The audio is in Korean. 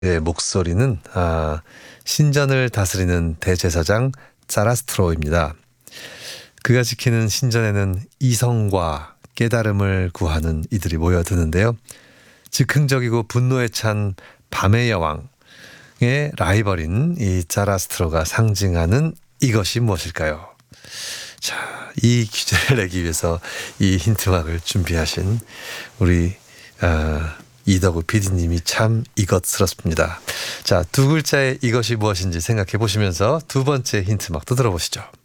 목소리는 신전을 다스리는 대제사장 자라스트로입니다. 그가 지키는 신전에는 이성과 깨달음을 구하는 이들이 모여드는데요. 즉흥적이고 분노에 찬 밤의 여왕의 라이벌인 이 자라스트로가 상징하는 이것이 무엇일까요? 자, 이 퀴즈를 내기 위해서 이 힌트막을 준비하신 우리 이덕우 PD님이 참 이것스럽습니다. 자, 두 글자의 이것이 무엇인지 생각해 보시면서 두 번째 힌트막도 들어보시죠.